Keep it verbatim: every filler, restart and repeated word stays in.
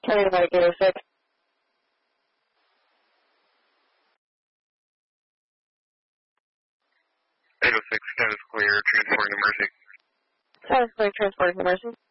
County Light eight oh six. eight oh six, status clear, transporting to Mercy. Status clear, transporting to Mercy.